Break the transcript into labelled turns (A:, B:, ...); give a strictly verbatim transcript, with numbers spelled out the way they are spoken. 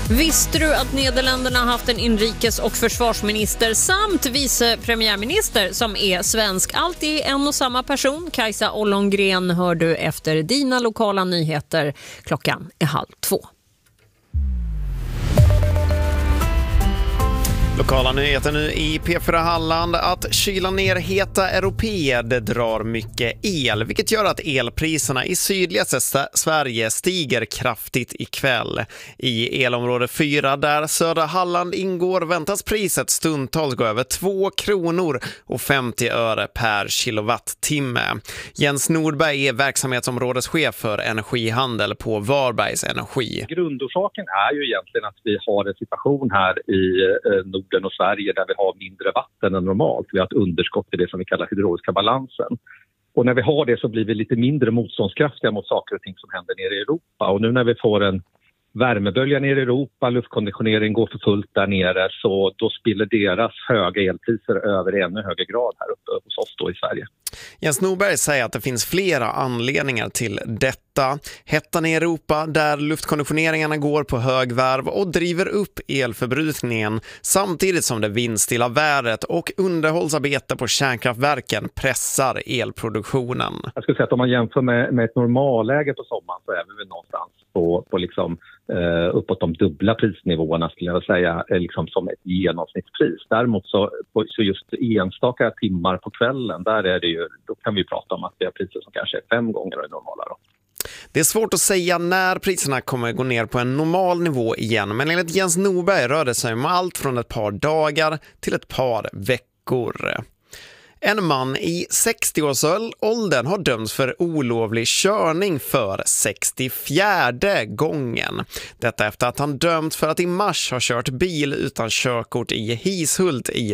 A: Visste du att Nederländerna har haft en inrikes- och försvarsminister samt vice premiärminister som är svensk? Allt är en och samma person. Kajsa Ollongren hör du efter dina lokala nyheter. Klockan är halv två.
B: Lokala nyheter nu i P fyra Halland. Att kyla ner heta européer drar mycket el, vilket gör att elpriserna i sydligaste Sverige stiger kraftigt ikväll. I elområde fyra, där södra Halland ingår, väntas priset stundtals gå över två kronor och femtio öre per kilowattimme. Jens Nordberg är verksamhetsområdeschef för energihandel på Varbergs Energi.
C: Grundorsaken är ju egentligen att vi har en situation här i Norden och Sverige där vi har mindre vatten än normalt. Vi har ett underskott i det som vi kallar hydrologiska balansen. Och när vi har det så blir vi lite mindre motståndskraftiga mot saker och ting som händer nere i Europa. Och nu när vi får en värmebölja nere i Europa, luftkonditionering går för fullt där nere, så då spiller deras höga elpriser över i ännu högre grad här uppe hos oss då i Sverige.
B: Jens Norberg säger att det finns flera anledningar till detta. Hettan i Europa, där luftkonditioneringarna går på högvarv och driver upp elförbrukningen, samtidigt som det vindstilla vädret och underhållsarbete på kärnkraftverken pressar elproduktionen.
C: Jag skulle säga att om man jämför med, med ett normalläge på sommaren så är vi väl någonstans på, på liksom, eh, uppåt de dubbla prisnivåerna, skulle jag säga, liksom som ett genomsnittspris. Däremot så, så just enstaka timmar på kvällen, där är det ju, då kan vi prata om att vi har priser som kanske är fem gånger det normala då.
B: Det är svårt att säga när priserna kommer gå ner på en normal nivå igen, men enligt Jens Norberg rör det sig om allt från ett par dagar till ett par veckor. En man i sextio-årsåldern har dömts för olovlig körning för sextiofjärde gången. Detta efter att han dömts för att i mars ha kört bil utan körkort i Hishult i